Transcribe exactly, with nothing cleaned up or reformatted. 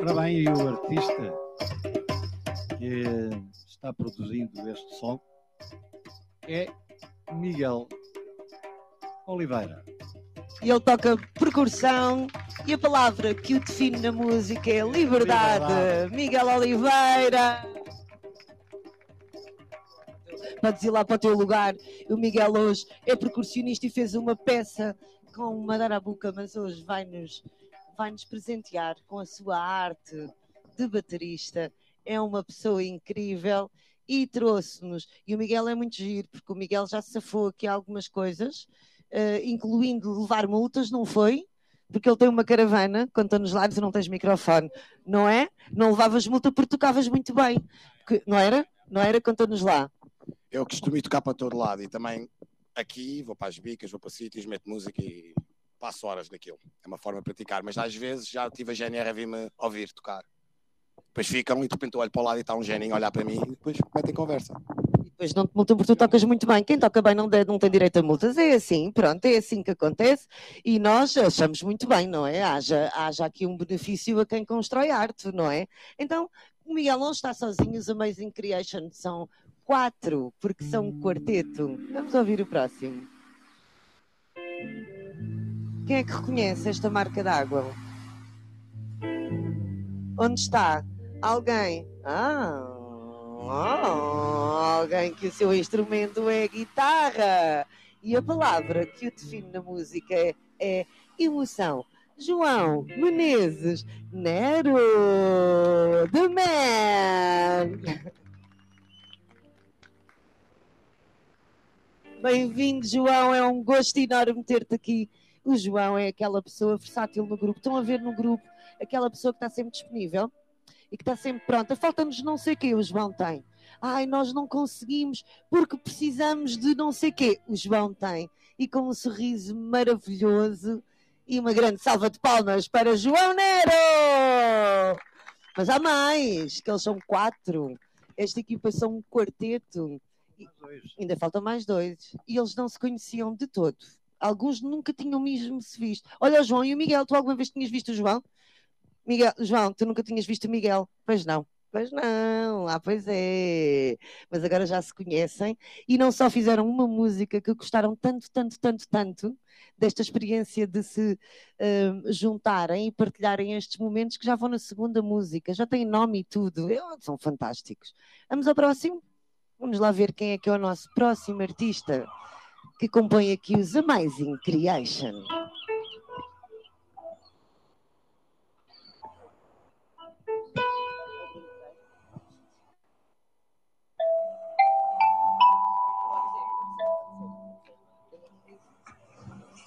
Ora bem, e o artista que está produzindo este som é Miguel Oliveira. E ele toca percussão e a palavra que o define na música é liberdade. liberdade. Miguel Oliveira. Podes ir lá para o teu lugar. O Miguel hoje é percussionista e fez uma peça com uma darabuca, mas hoje vai-nos vai-nos presentear com a sua arte de baterista. É uma pessoa incrível e trouxe-nos. E o Miguel é muito giro, porque o Miguel já se safou aqui algumas coisas, uh, incluindo levar multas, não foi? Porque ele tem uma caravana, conta-nos lá, e não tens microfone, não é? Não levavas multa porque tocavas muito bem. Que, não era? Não era? Conta-nos lá. Eu costumo ir tocar para todo lado e também aqui vou para as bicas, vou para sítios, meto música e passo horas naquilo. É uma forma de praticar, mas às vezes já tive a G N R a vir-me ouvir tocar. Depois ficam e de repente eu olho para o lado e está um geninho a olhar para mim e depois metem conversa. E depois não te multam porque tu tocas muito bem. Quem toca bem não, de, não tem direito a multas. É assim, pronto, é assim que acontece e nós achamos muito bem, não é? Haja, haja aqui um benefício a quem constrói arte, não é? Então, o Miguel não está sozinho, os Amazing Creation são quatro, porque são um quarteto. Vamos ouvir o próximo. Quem é que reconhece esta marca d'água? Onde está? Alguém? Ah, oh, alguém que o seu instrumento é guitarra. E a palavra que o define na música é, é emoção. João Menezes Nero, the man. Bem-vindo, João. É um gosto enorme ter-te aqui. O João é aquela pessoa versátil no grupo. Estão a ver no grupo aquela pessoa que está sempre disponível e que está sempre pronta. Falta-nos não sei o quê, o João tem. Ai, nós não conseguimos porque precisamos de não sei o quê. O João tem. E com um sorriso maravilhoso e uma grande salva de palmas para João Nero! Mas há mais, que eles são quatro. Esta equipa são um quarteto. E ainda faltam mais dois. E eles não se conheciam de todo. Alguns nunca tinham mesmo se visto. Olha o João e o Miguel. Tu alguma vez tinhas visto o João? Miguel, João, tu nunca tinhas visto o Miguel? Pois não. Pois não. Ah, pois é. Mas agora já se conhecem. E não só fizeram uma música que gostaram tanto, tanto, tanto, tanto desta experiência de se uh, juntarem e partilharem estes momentos que já vão na segunda música. Já têm nome e tudo. Eu, são fantásticos. Vamos ao próximo? Vamos lá ver quem é que é o nosso próximo artista que compõe aqui os Amazing Creation.